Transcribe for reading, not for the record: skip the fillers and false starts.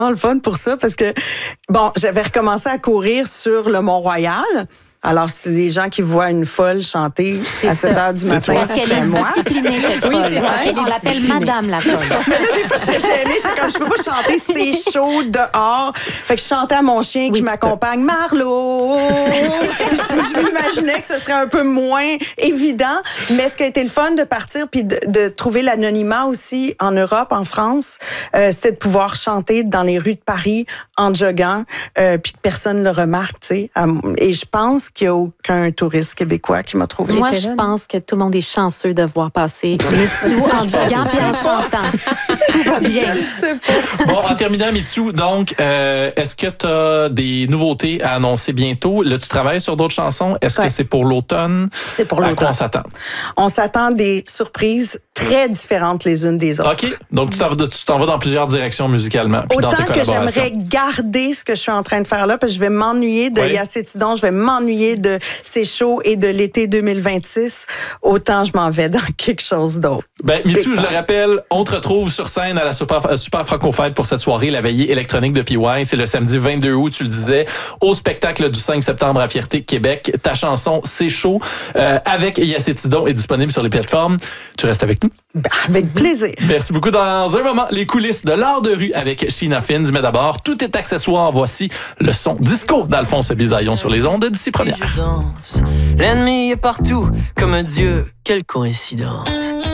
le fun pour ça parce que, bon, j'avais recommencé à courir sur le Mont-Royal. Alors, c'est les gens qui voient une folle chanter à 7 heures du matin. Parce qu'elle est disciplinée, cette folle. C'est ça. On l'appelle Madame la folle. Mais là, des fois, je suis gênée. Je peux pas chanter, c'est chaud dehors. Fait que je chantais à mon chien qui m'accompagne, Marlo. je m'imaginais que ce serait un peu moins évident. Mais ce qui a été le fun de partir puis de trouver l'anonymat aussi en Europe, en France, c'était de pouvoir chanter dans les rues de Paris en joguant puis que personne ne le remarque, tu sais. Et je pense qu'il n'y a aucun touriste québécois qui m'a trouvé. Moi, je pense que tout le monde est chanceux de voir passer Mitsou en joguant et en chantant. Tout va bien. Bon, en terminant, Mitsou, donc, est-ce que tu as des nouveautés à annoncer bientôt? Là, tu travailles sur d'autres chansons. Est-ce que c'est pour l'automne? C'est pour l'automne. À quoi on s'attend? On s'attend à des surprises très différentes les unes des autres. OK. Donc, tu t'en vas dans plusieurs directions musicalement. Puis autant dans tes que collaborations. j'aimerais garder ce que je suis en train de faire là, parce que je vais m'ennuyer de Yacétidon, je vais m'ennuyer de C'est chaud et de l'été 2026, autant je m'en vais dans quelque chose d'autre. Ben, Mitsou, je le rappelle, on te retrouve sur scène à la Super Franco-Fête pour cette soirée, la veillée électronique de PY. C'est le samedi 22 août, tu le disais, au spectacle du 5 septembre à Fierté, Québec. Ta chanson C'est chaud avec Yacétidon est disponible sur les plateformes. Tu restes avec nous? Ben, avec plaisir. Merci beaucoup. Dans un moment, les coulisses de l'art de rue avec Sheena Fins. Mais d'abord, tout est accessoire. Voici le son disco d'Alphonse Bisaillon sur les ondes d'ici première. L'ennemi est partout, comme un dieu, quelle coïncidence.